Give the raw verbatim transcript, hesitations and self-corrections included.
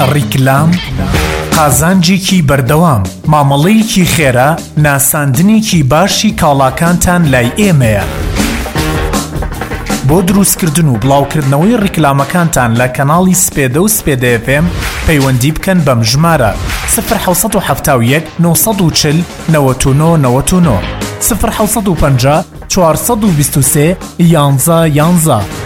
ڕیکلام، قازانجێکی بەردەوام، مامەڵەیەکی خێرا، ناساندنێکی باشی کاڵاکانتان لای ئێمەیە. بۆ دروستکردن و بڵاوکردنەوەی ڕیکلامەکانتان لە کەناڵی سپێدە و سپێدە ئێف ئێم پەیوەندی بکەن بەم ژمارە صفر حوت هەفت یەک نۆ چل نەوەت و نۆ نەوەت و نۆ صفر حوت و پەنجا چوارسەد و بیست و سێ یانزە یانزە.